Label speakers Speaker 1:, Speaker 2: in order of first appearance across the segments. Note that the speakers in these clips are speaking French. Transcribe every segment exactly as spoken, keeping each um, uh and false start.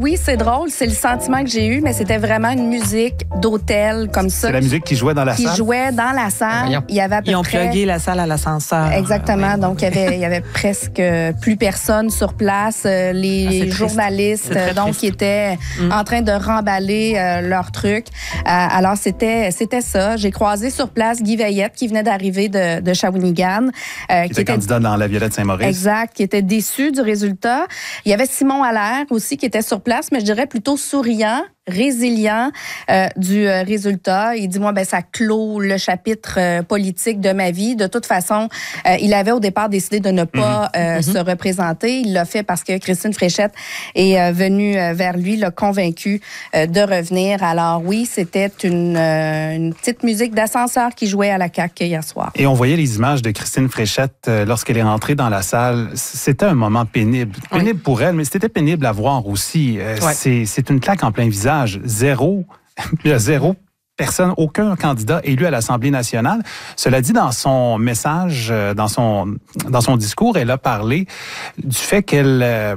Speaker 1: oui, c'est drôle, c'est le sentiment que j'ai eu, mais c'était vraiment une musique d'hôtel comme ça.
Speaker 2: C'est la musique qui jouait dans la
Speaker 1: qui
Speaker 2: salle?
Speaker 1: Qui jouait dans la salle. Il y avait à peu
Speaker 3: Ils ont
Speaker 1: près...
Speaker 3: plugué la salle à l'ascenseur.
Speaker 1: Exactement. Donc, il y avait, il y avait presque plus personne sur place. Les
Speaker 3: ah,
Speaker 1: journalistes, donc, qui étaient mm. en train de remballer euh, leurs trucs. Euh, alors, c'était, c'était ça. J'ai croisé sur place Guy Veillette, qui venait d'arriver de, de Shawinigan.
Speaker 2: Euh, qui, qui était candidat dans la Violette Saint-Maurice.
Speaker 1: Exact, qui était déçu du résultat. Il y avait Simon Allaire aussi, qui était sur place, mais je dirais plutôt souriant, résilient euh, du euh, résultat. Il dit, moi, ben ça clôt le chapitre euh, politique de ma vie. De toute façon, euh, il avait au départ décidé de ne pas mm-hmm. euh, mm-hmm. se représenter. Il l'a fait parce que Christine Fréchette est euh, venue euh, vers lui, l'a convaincu euh, de revenir. Alors oui, c'était une, euh, une petite musique d'ascenseur qui jouait à la C A Q hier soir.
Speaker 2: Et on voyait les images de Christine Fréchette euh, lorsqu'elle est rentrée dans la salle. C'était un moment pénible. Pénible oui. pour elle, mais c'était pénible à voir aussi. Euh, ouais. c'est, c'est une claque en plein visage. Zéro, il y a zéro personne, aucun candidat élu à l'Assemblée nationale. Cela dit, dans son message, dans son, dans son discours, elle a parlé du fait qu'elle, euh,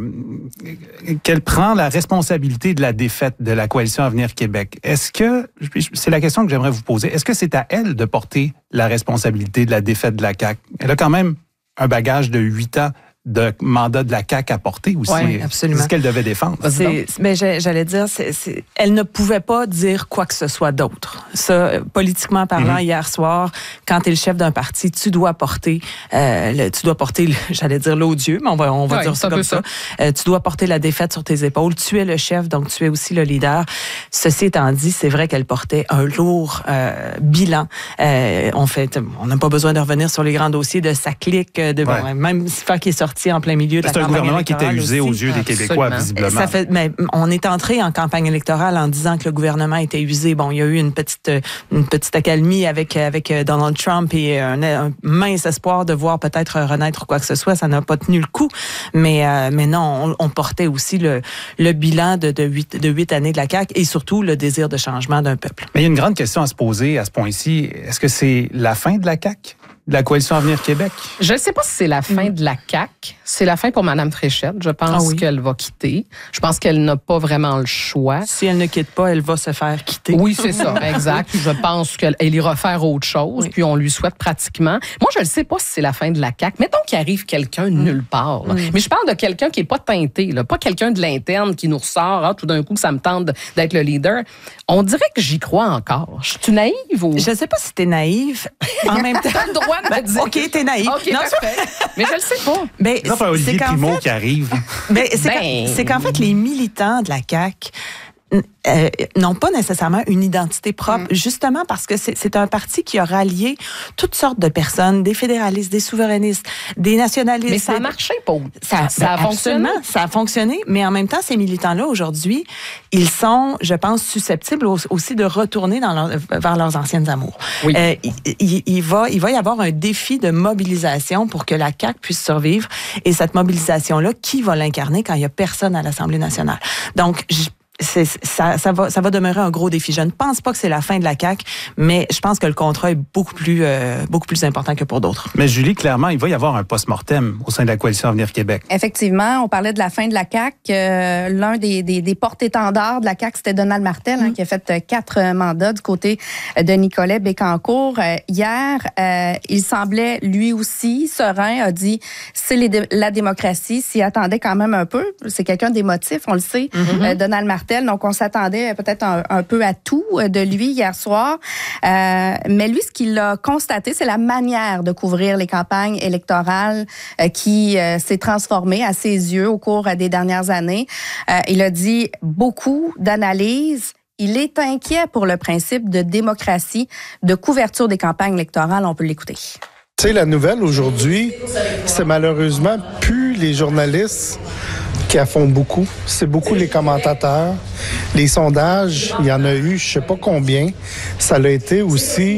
Speaker 2: qu'elle prend la responsabilité de la défaite de la Coalition Avenir Québec. Est-ce que, c'est la question que j'aimerais vous poser, est-ce que c'est à elle de porter la responsabilité de la défaite de la C A Q? Elle a quand même un bagage de huit ans de mandat de la C A Q à porter aussi.
Speaker 3: Oui, absolument.
Speaker 2: C'est ce qu'elle devait défendre.
Speaker 3: C'est, mais j'allais dire, c'est, c'est, elle ne pouvait pas dire quoi que ce soit d'autre. Ça, politiquement parlant, mm-hmm. hier soir, quand tu es le chef d'un parti, tu dois porter, euh, le, tu dois porter, j'allais dire l'odieux, mais on va, on va oui, dire ça comme ça. ça. Euh, tu dois porter la défaite sur tes épaules. Tu es le chef, donc tu es aussi le leader. Ceci étant dit, c'est vrai qu'elle portait un lourd euh, bilan. Euh, on fait, on n'a pas besoin de revenir sur les grands dossiers de sa clique, de ouais. bon, même si qui est sorti en plein milieu de la
Speaker 2: campagne électorale. C'est un gouvernement qui était usé
Speaker 3: aussi.
Speaker 2: aux yeux des Québécois,
Speaker 3: Absolument.
Speaker 2: visiblement.
Speaker 3: Ça fait, mais on est entré en campagne électorale en disant que le gouvernement était usé. Bon, il y a eu une petite, une petite accalmie avec, avec Donald Trump et un, un mince espoir de voir peut-être renaître ou quoi que ce soit. Ça n'a pas tenu le coup. Mais, euh, mais non, on, on portait aussi le, le bilan de, de, huit, de huit années de la C A Q et surtout le désir de changement d'un peuple.
Speaker 2: Mais il y a une grande question à se poser à ce point-ci. Est-ce que c'est la fin de la C A Q? De la Coalition Avenir Québec?
Speaker 4: Je ne sais pas si c'est la fin mmh. de la C A Q. C'est la fin pour Mme Fréchette. Je pense ah oui. qu'elle va quitter. Je pense qu'elle n'a pas vraiment le choix.
Speaker 3: Si elle ne quitte pas, elle va se faire quitter.
Speaker 4: Oui, c'est ça, exact. Je pense qu'elle elle ira faire autre chose, oui. puis on lui souhaite pratiquement. Moi, je ne sais pas si c'est la fin de la C A Q. Mettons qu'il arrive quelqu'un mmh. nulle part. Mmh. Mais je parle de quelqu'un qui n'est pas teinté, là. Pas quelqu'un de l'interne qui nous ressort, ah, tout d'un coup, que ça me tente d'être le leader. On dirait que j'y crois encore. Je suis naïve ou...
Speaker 3: Je ne sais pas si tu es naïve. En même temps...
Speaker 4: T'as le droit de me dire.
Speaker 3: OK, t'es naïve.
Speaker 4: OK, non, parfait. Mais je le sais pas.
Speaker 2: Ben, c'est pas Olivier Primo fait, qui arrive.
Speaker 3: Ben, c'est, ben... qu'en, c'est qu'en fait, les militants de la C A Q euh, n'ont pas nécessairement une identité propre, mm. justement parce que c'est, c'est un parti qui a rallié toutes sortes de personnes, des fédéralistes, des souverainistes, des nationalistes.
Speaker 4: Mais ça a marché, Paul.
Speaker 3: Ça, ça a fonctionné. Ça a fonctionné, mais en même temps, ces militants-là, aujourd'hui, ils sont, je pense, susceptibles aussi de retourner dans leur, vers leurs anciennes amours. Oui. Euh, il, il, il, va, il va y avoir un défi de mobilisation pour que la C A Q puisse survivre. Et cette mobilisation-là, qui va l'incarner quand il n'y a personne à l'Assemblée nationale? Donc, je C'est, ça, ça, va, ça va demeurer un gros défi. Je ne pense pas que c'est la fin de la C A Q, mais je pense que le contrat est beaucoup plus, euh, beaucoup plus important que pour d'autres.
Speaker 2: Mais Julie, clairement, il va y avoir un post-mortem au sein de la Coalition Avenir Québec.
Speaker 1: Effectivement, on parlait de la fin de la C A Q. Euh, l'un des, des, des porte-étendards de la C A Q, c'était Donald Martel, hein, mmh. qui a fait quatre mandats du côté de Nicolet Bécancour. Euh, hier, euh, il semblait lui aussi serein, a dit c'est les, la démocratie, s'y attendait quand même un peu. C'est quelqu'un d'émotif, on le sait, mmh. euh, Donald Martel. Donc, on s'attendait peut-être un, un peu à tout de lui hier soir. Euh, mais lui, ce qu'il a constaté, c'est la manière de couvrir les campagnes électorales euh, qui euh, s'est transformée à ses yeux au cours des dernières années. Euh, il a dit beaucoup d'analyses. Il est inquiet pour le principe de démocratie, de couverture des campagnes électorales. On peut l'écouter.
Speaker 5: Tu sais, la nouvelle aujourd'hui, c'est malheureusement plus les journalistes qui en font beaucoup. C'est beaucoup les commentateurs. Les sondages, il y en a eu, je sais pas combien. Ça l'a été aussi,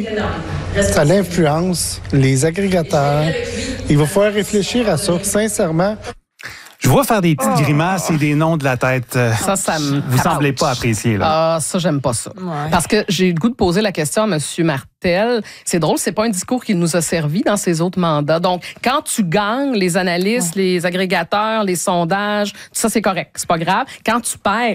Speaker 5: ça l'influence, les agrégateurs. Il va falloir réfléchir à ça, sincèrement.
Speaker 2: Je vois faire des petites oh. grimaces et des noms de la tête.
Speaker 4: Ça, ça me...
Speaker 2: Vous semblez pas apprécier, là.
Speaker 4: Ah, ça, j'aime pas ça.
Speaker 3: Ouais.
Speaker 4: Parce que j'ai le goût de poser la question à M. Martel. C'est drôle, c'est pas un discours qui nous a servi dans ses autres mandats. Donc, quand tu gagnes les analystes, ouais. les agrégateurs, les sondages, tout ça, c'est correct. C'est pas grave. Quand tu perds,